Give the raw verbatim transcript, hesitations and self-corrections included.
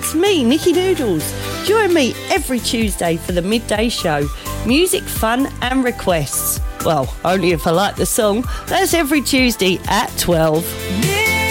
It's me, Nikki Noodles. Join me every Tuesday for the midday show. Music, fun and requests. Well, only if I like the song. That's every Tuesday at twelve.